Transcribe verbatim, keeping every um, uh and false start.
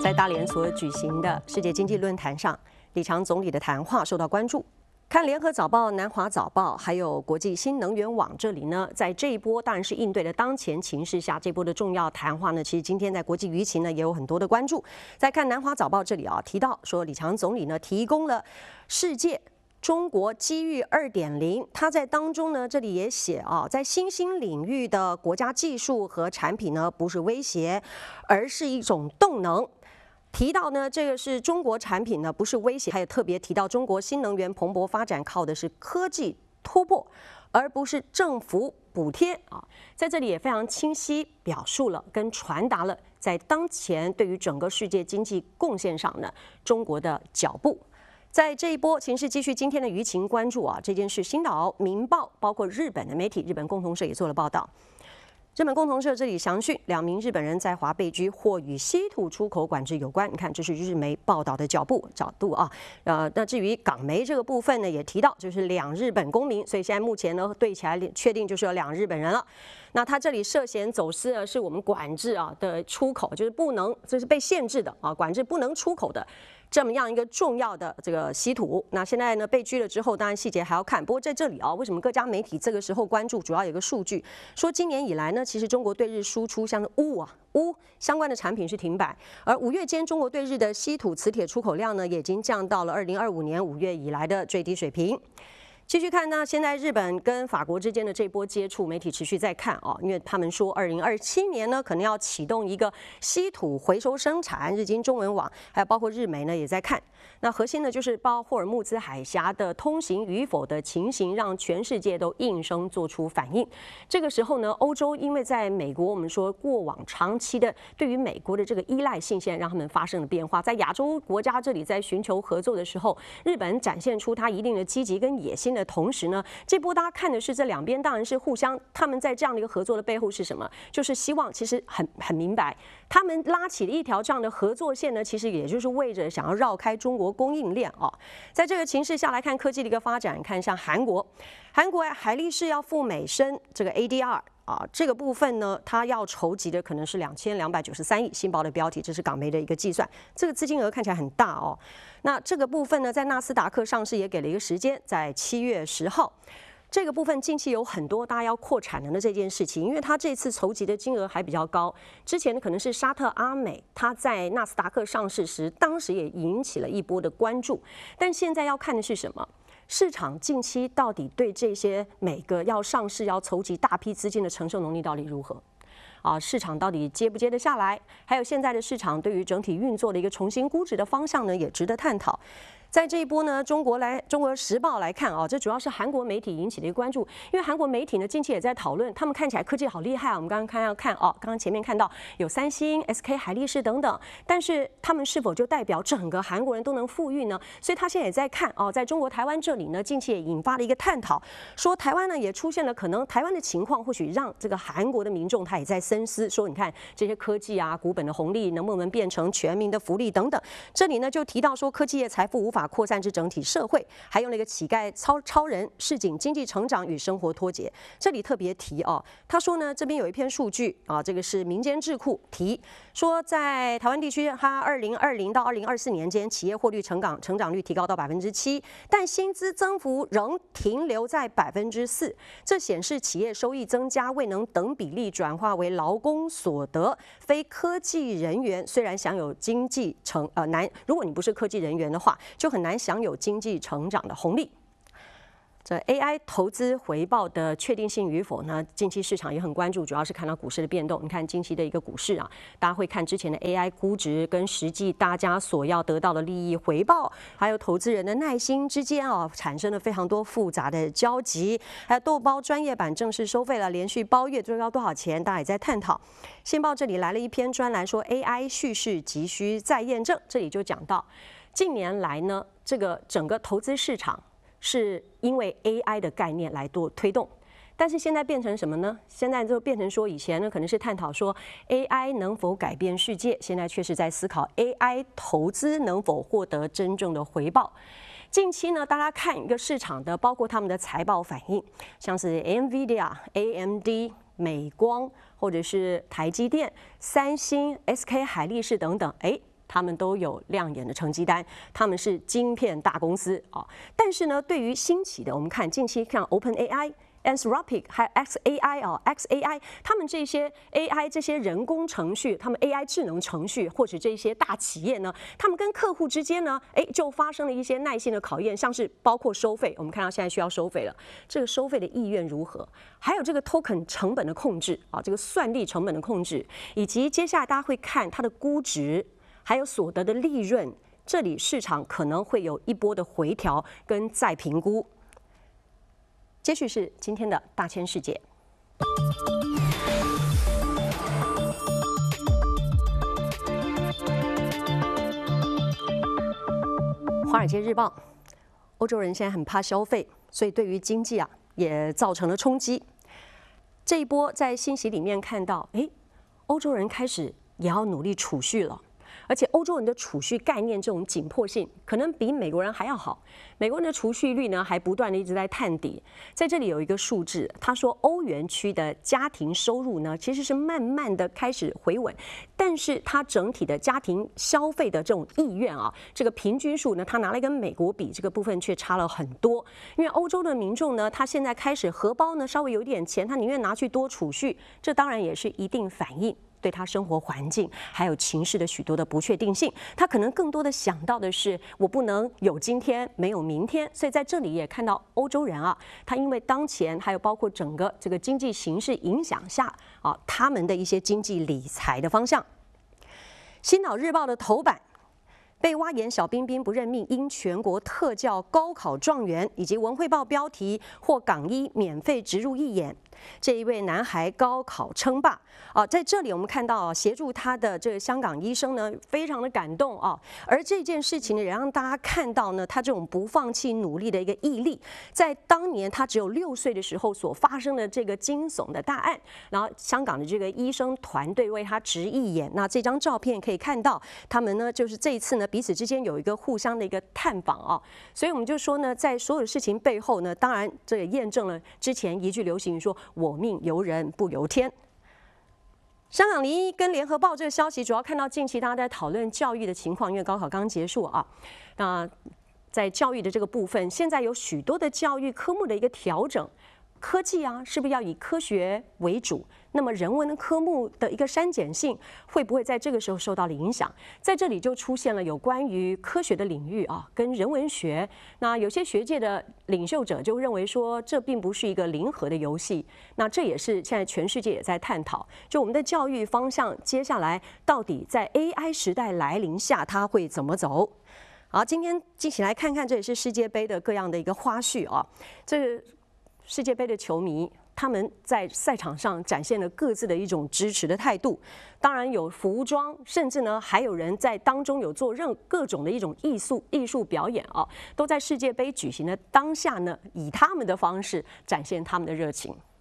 在大连所举行的世界经济论坛上，李强总理的谈话受到关注。看联合早报、南华早报，还有国际新能源网这里呢，在这一波当然是应对的当前情势下，这波的重要谈话呢，其实今天在国际舆情呢也有很多的关注。在看南华早报这里啊，提到说李强总理呢提供了世界中国机遇 二点零， 他在当中呢，这里也写啊，在新兴领域的国家技术和产品呢，不是威胁，而是一种动能。提到呢，这个是中国产品呢，不是威胁，还有特别提到中国新能源蓬勃发展靠的是科技突破，而不是政府补贴啊。在这里也非常清晰表述了跟传达了在当前对于整个世界经济贡献上呢，中国的脚步。在这一波情势继续今天的舆情关注啊，这件事，星岛、明报包括日本的媒体，日本共同社也做了报道。日本共同社这里详讯，两名日本人在华被拘，或与稀土出口管制有关。你看，这是日媒报道的角度角度啊。呃，那至于港媒这个部分呢，也提到就是两日本公民，所以现在目前呢对起来确定就是有两日本人了。那他这里涉嫌走私呢，是我们管制啊的出口，就是不能，这是被限制的啊，管制不能出口的。这么样一个重要的这个稀土，那现在呢被拘了之后，当然细节还要看。不过在这里啊，为什么各家媒体这个时候关注？主要有一个数据说，今年以来呢，其实中国对日输出像是钨啊钨相关的产品是停摆，而五月间中国对日的稀土磁铁出口量呢，也已经降到了二零二五年五月以来的最低水平。继续看呢，现在日本跟法国之间的这波接触，媒体持续在看啊，因为他们说二零二七年呢，可能要启动一个稀土回收生产。日经中文网还有包括日媒呢也在看。那核心呢就是包霍尔木兹海峡的通行与否的情形，让全世界都应声做出反应。这个时候呢，欧洲因为在美国，我们说过往长期的对于美国的这个依赖性，现在让他们发生了变化。在亚洲国家这里在寻求合作的时候，日本展现出它一定的积极跟野心的同时呢，这波大家看的是这两边当然是互相，他们在这样的一个合作的背后是什么？就是希望其实很很明白，他们拉起了一条这样的合作线呢，其实也就是为着想要绕开中国供应链啊。在这个情势下来看科技的一个发展，看像韩国，韩国海力士要赴美申这个 A D R。啊，这个部分呢，它要筹集的可能是两千两百九十三亿。新报的标题，这是港媒的一个计算，这个资金额看起来很大哦。那这个部分呢，在纳斯达克上市也给了一个时间，在七月十号。这个部分近期有很多大家要扩产能的这件事情，因为它这次筹集的金额还比较高。之前可能是沙特阿美，它在纳斯达克上市时，当时也引起了一波的关注。但现在要看的是什么？市场近期到底对这些每个要上市、要筹集大批资金的承受能力到底如何？啊，市场到底接不接得下来？还有现在的市场对于整体运作的一个重新估值的方向呢，也值得探讨。在这一波呢，中国来《中国时报》来看啊，这主要是韩国媒体引起的一个关注，因为韩国媒体呢近期也在讨论，他们看起来科技好厉害啊。我们刚刚看要看哦，刚刚前面看到有三星、S K 海力士等等，但是他们是否就代表整个韩国人都能富裕呢？所以他现在也在看哦，在中国台湾这里呢，近期也引发了一个探讨，说台湾呢也出现了可能台湾的情况，或许让这个韩国的民众他也在深思，说你看这些科技啊、股本的红利能不能变成全民的福利等等。这里呢就提到说，科技业财富无法扩散至整体社会，还用了一个乞丐超超人，市井经济成长与生活脱节。这里特别提哦，他说呢，这边有一篇数据啊，这个是民间智库提说，在台湾地区，它二零二零到二零二四年间，企业获利成长成长率提高到百分之七，但薪资增幅仍停留在百分之四。这显示企业收益增加未能等比例转化为劳工所得，非科技人员虽然享有经济成呃难，如果你不是科技人员的话，就很难享有经济成长的红利。这 A I 投资回报的确定性与否呢？近期市场也很关注，主要是看到股市的变动。你看近期的一个股市啊，大家会看之前的 A I 估值跟实际大家所要得到的利益回报，还有投资人的耐心之间啊，产生了非常多复杂的交集。还有豆包专业版正式收费了，连续包月最高多少钱？大家也在探讨。新报这里来了一篇专栏，说 A I 叙事急需再验证。这里就讲到，近年来呢，这个整个投资市场是因为 A I 的概念来做推动，但是现在变成什么呢？现在就变成说，以前呢可能是探讨说 A I 能否改变世界，现在却是在思考 A I 投资能否获得真正的回报。近期呢，大家看一个市场的，包括他们的财报反应，像是 NVIDIA、A M D、美光，或者是台积电、三星、S K 海力士等等，哎。 他们都有亮眼的成绩单，他们是晶片大公司啊。但是呢，对于兴起的，我们看近期看 OpenAI、Anthropic 还有 X A I 啊 ，X A I， 他们这些 A I 这些人工程序，他们 A I 智能程序或者这些大企业呢，他们跟客户之间呢，哎，就发生了一些耐心的考验，像是包括收费，我们看到现在需要收费了，这个收费的意愿如何？还有这个 token 成本的控制啊，这个算力成本的控制，以及接下来大家会看它的估值。还有所得的利润，这里市场可能会有一波的回调跟再评估。接续是今天的大千世界。华尔街日报，欧洲人现在很怕消费，所以对于经济啊也造成了冲击。这一波在信息里面看到，哎，欧洲人开始也要努力储蓄了。而且欧洲人的储蓄概念这种紧迫性，可能比美国人还要好。美国人的储蓄率呢，还不断的一直在探底。在这里有一个数字，他说欧元区的家庭收入呢，其实是慢慢的开始回稳，但是它整体的家庭消费的这种意愿啊，这个平均数呢，它拿来跟美国比，这个部分却差了很多。因为欧洲的民众呢，他现在开始荷包呢稍微有点钱，他宁愿拿去多储蓄，这当然也是一定反应。对他生活环境还有情势的许多的不确定性，他可能更多的想到的是，我不能有今天没有明天。所以在这里也看到欧洲人啊，他因为当前还有包括整个这个经济形势影响下啊，他们的一些经济理财的方向。星岛日报的头版。被挖眼小彬彬不认命，因全国特教高考状元，以及文汇报标题获港医免费植入义眼。这一位男孩高考称霸啊，在这里我们看到啊，协助他的这个香港医生呢，非常的感动啊。而这件事情呢，也让大家看到呢，他这种不放弃努力的一个毅力。在当年他只有六岁的时候所发生的这个惊悚的大案，然后香港的这个医生团队为他植义眼。那这张照片可以看到，他们呢就是这一次呢彼此之间有一个互相的一个探访啊。所以我们就说呢，在所有的事情背后呢，当然这也验证了之前一句流行语说。我命由人不由天。香港零一跟联合报这个消息，主要看到近期大家在讨论教育的情况，因为高考刚结束啊。那在教育的这个部分，现在有许多的教育科目的一个调整。科技啊，是不是要以科学为主？那么人文的科目的一个删减性，会不会在这个时候受到了影响？在这里就出现了有关于科学的领域啊，跟人文学。那有些学界的领袖者就认为说，这并不是一个零和的游戏。那这也是现在全世界也在探讨，就我们的教育方向，接下来到底在 A I 时代来临下，它会怎么走？好，今天一起来看看，这也是世界杯的各样的一个花絮啊，这。世界杯的球迷，他们在赛场上展现了各自的一种支持的态度。当然有服装，甚至呢还有人在当中有做任各种的一种艺术艺术表演啊，都在世界杯举行的当下呢，以他们的方式展现他们的热情。